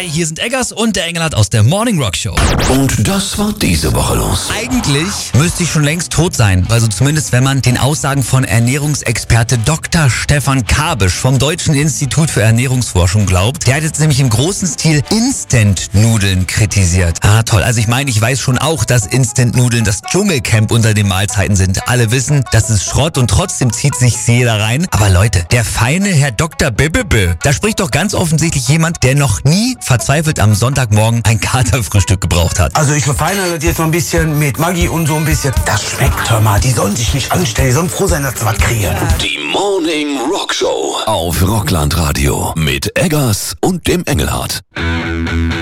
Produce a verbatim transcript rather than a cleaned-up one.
hier sind Eggers und der Engelhardt aus der Morning Rock Show. Und das war diese Woche los. Eigentlich müsste ich schon längst tot sein, also zumindest wenn man den Aussagen von Ernährungsexperte Doktor Stefan Kabisch vom Deutschen Institut für Ernährungsforschung glaubt. Der hat jetzt nämlich im großen Stil Instant-Nudeln kritisiert. Ah, toll. Also ich meine, ich weiß schon auch, dass Instant-Nudeln das Dschungelcamp unter den Mahlzeiten sind. Alle wissen, das ist Schrott und trotzdem zieht sich jeder rein. Aber Leute, der feine Herr Doktor Bibebe, da spricht doch ganz offensichtlich jemand, der noch nie verzweifelt am Sonntagmorgen ein Katerfrühstück gebraucht hat. Also ich verfeinere das jetzt noch ein bisschen mit Maggi und so ein bisschen. Das schmeckt, hör mal. Die sollen sich nicht anstellen. Die sollen froh sein, dass sie was kriegen. Die Morning Rock Show auf Rockland Radio mit Eggers und dem Engelhardt.